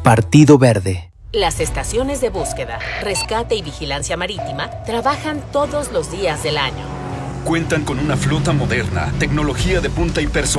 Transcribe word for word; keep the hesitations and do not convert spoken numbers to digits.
Partido Verde. Las estaciones de búsqueda, rescate y vigilancia marítima trabajan todos los días del año. Cuentan con una flota moderna, tecnología de punta y personal.